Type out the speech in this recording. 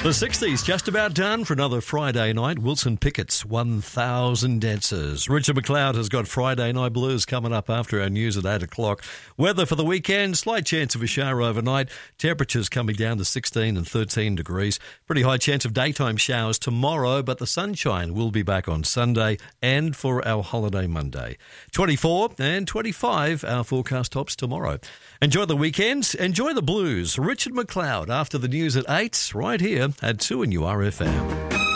The 60s just about done for another Friday night. Wilson Pickett's 1000 Dancers. Richard McLeod has got Friday Night Blues coming up after our news at 8 o'clock. Weather for the weekend, slight chance of a shower overnight. Temperatures coming down to 16 and 13 degrees. Pretty high chance of daytime showers tomorrow, but the sunshine will be back on Sunday and for our holiday Monday. 24 and 25 our forecast tops tomorrow. Enjoy the weekend. Enjoy the blues. Richard McLeod after the news at 8 right here at 2 and URFM.